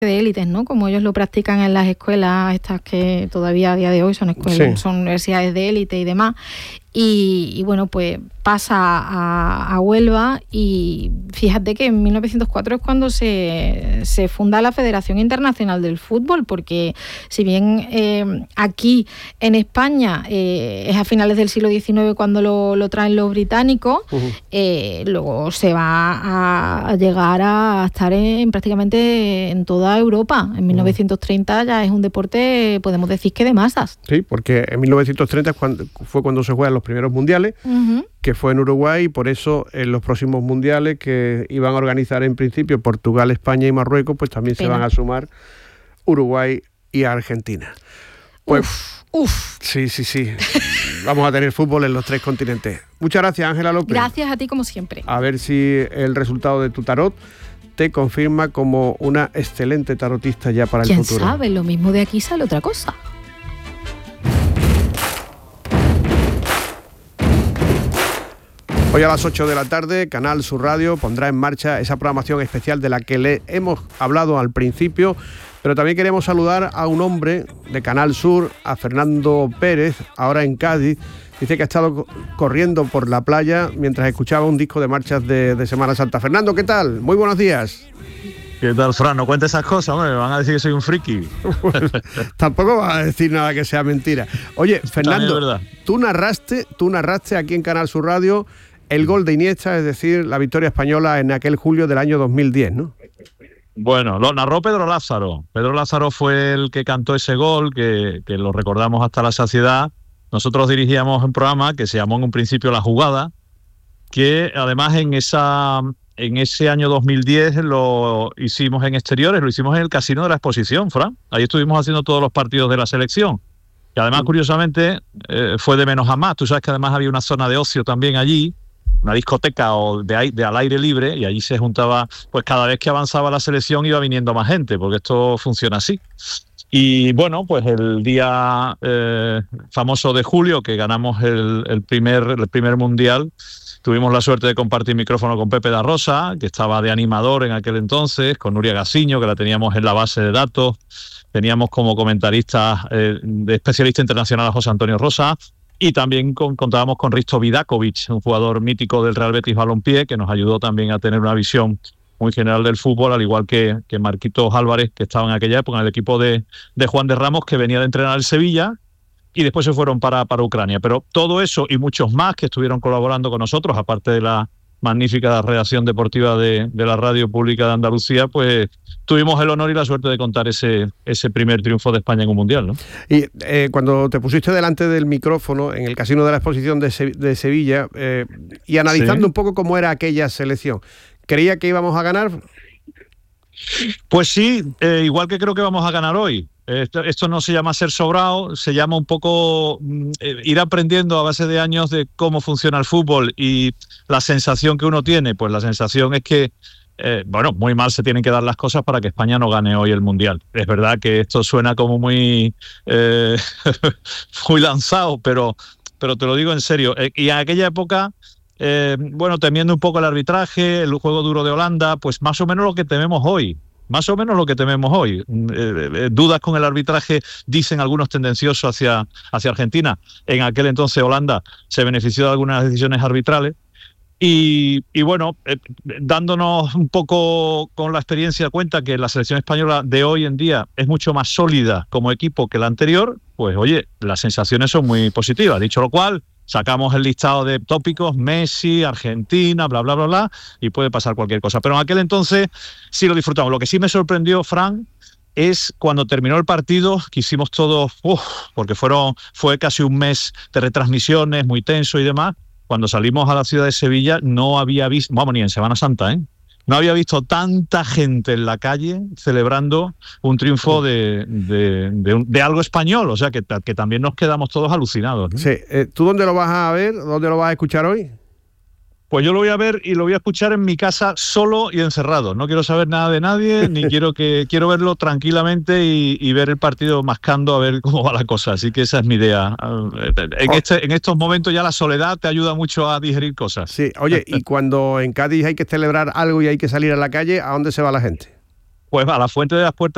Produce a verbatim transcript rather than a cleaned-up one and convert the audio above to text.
de élites, ¿no? Como ellos lo practican en las escuelas estas que todavía a día de hoy son escuelas, sí. son universidades de élite y demás. Y, y bueno, pues pasa a, a Huelva y fíjate que en mil novecientos cuatro es cuando se, se funda la Federación Internacional del Fútbol, porque si bien eh, aquí en España eh, es a finales del siglo diecinueve cuando lo, lo traen los británicos, uh-huh. eh, luego se va a, a llegar a estar en, prácticamente en toda Europa. En mil novecientos treinta ya es un deporte, podemos decir que de masas. Sí, porque en mil novecientos treinta es cuando, fue cuando se juegan los primeros mundiales, uh-huh. que fue en Uruguay, y por eso en los próximos mundiales que iban a organizar en principio Portugal, España y Marruecos, pues también Pena. se van a sumar Uruguay y Argentina. Pues, uf, uf. Sí, sí, sí. Vamos a tener fútbol en los tres continentes. Muchas gracias, Ángela López. Gracias a ti, como siempre. A ver si el resultado de tu tarot te confirma como una excelente tarotista ya para el futuro. ¿Quién sabe? Lo mismo de aquí sale otra cosa. Hoy a las ocho de la tarde, Canal Sur Radio pondrá en marcha esa programación especial de la que le hemos hablado al principio, pero también queremos saludar a un hombre de Canal Sur, a Fernando Pérez, ahora en Cádiz. Dice que ha estado corriendo por la playa mientras escuchaba un disco de marchas de, de Semana Santa. Fernando, ¿qué tal? Muy buenos días. ¿Qué tal, Fran? No cuentes esas cosas, hombre, me van a decir que soy un friki. Tampoco vas a decir nada que sea mentira. Oye, Fernando, tú narraste, tú narraste aquí en Canal Sur Radio el gol de Iniesta, es decir, la victoria española en aquel julio del año dos mil diez, ¿no? Bueno, lo narró Pedro Lázaro. Pedro Lázaro fue el que cantó ese gol, que, que lo recordamos hasta la saciedad. Nosotros dirigíamos un programa que se llamó en un principio La Jugada, que además en esa en ese año dos mil diez lo hicimos en exteriores, lo hicimos en el Casino de la Exposición, Fran. Ahí estuvimos haciendo todos los partidos de la selección. Que además, curiosamente, eh, fue de menos a más. Tú sabes que además había una zona de ocio también allí, una discoteca o de, de al aire libre, y allí se juntaba, pues cada vez que avanzaba la selección iba viniendo más gente, porque esto funciona así. Y bueno, pues el día eh, famoso de julio, que ganamos el, el, primer, el primer mundial, tuvimos la suerte de compartir micrófono con Pepe da Rosa, que estaba de animador en aquel entonces, con Nuria Gasiño, que la teníamos en la base de datos, teníamos como comentarista eh, de especialista internacional a José Antonio Rosa, y también con, contábamos con Risto Vidakovic, un jugador mítico del Real Betis Balompié, que nos ayudó también a tener una visión muy general del fútbol, al igual que, que Marquitos Álvarez, que estaba en aquella época en el equipo de, de Juan de Ramos, que venía de entrenar el Sevilla, y después se fueron para, para Ucrania. Pero todo eso y muchos más que estuvieron colaborando con nosotros, aparte de la magnífica redacción deportiva de, de la Radio Pública de Andalucía, pues tuvimos el honor y la suerte de contar ese, ese primer triunfo de España en un mundial, ¿no? Y eh, cuando te pusiste delante del micrófono en el Casino de la Exposición de, Se- de Sevilla eh, y analizando ¿Sí? un poco cómo era aquella selección, ¿creía que íbamos a ganar? Pues sí, eh, igual que creo que vamos a ganar hoy. Esto, esto no se llama ser sobrado, se llama un poco eh, ir aprendiendo a base de años de cómo funciona el fútbol, y la sensación que uno tiene, pues la sensación es que, eh, bueno, muy mal se tienen que dar las cosas para que España no gane hoy el Mundial. Es verdad que esto suena como muy, eh, muy lanzado, pero, pero te lo digo en serio. Eh, y en aquella época... Eh, bueno, temiendo un poco el arbitraje, el juego duro de Holanda, pues más o menos lo que tememos hoy. Más o menos lo que tememos hoy. Eh, eh, dudas con el arbitraje, dicen algunos tendenciosos hacia, hacia Argentina. En aquel entonces Holanda se benefició de algunas decisiones arbitrales. Y, y bueno, eh, dándonos un poco con la experiencia cuenta que la selección española de hoy en día es mucho más sólida como equipo que la anterior, pues oye, las sensaciones son muy positivas. Dicho lo cual, sacamos el listado de tópicos, Messi, Argentina, bla, bla, bla, bla, y puede pasar cualquier cosa. Pero en aquel entonces sí lo disfrutamos. Lo que sí me sorprendió, Fran, es cuando terminó el partido, que hicimos todos, uf, porque fueron, fue casi un mes de retransmisiones, muy tenso y demás. Cuando salimos a la ciudad de Sevilla no había visto, vamos, ni en Semana Santa, ¿eh? No había visto tanta gente en la calle celebrando un triunfo de, de, de, de algo español, o sea que, que también nos quedamos todos alucinados, ¿no? Sí. Eh, ¿Tú dónde lo vas a ver? ¿Dónde lo vas a escuchar hoy? Pues yo lo voy a ver y lo voy a escuchar en mi casa solo y encerrado. No quiero saber nada de nadie, ni quiero que quiero verlo tranquilamente y, y ver el partido mascando a ver cómo va la cosa. Así que esa es mi idea. En, este, en estos momentos ya la soledad te ayuda mucho a digerir cosas. Sí, oye, y cuando en Cádiz hay que celebrar algo y hay que salir a la calle, ¿a dónde se va la gente? Pues a la Fuente de las Puertas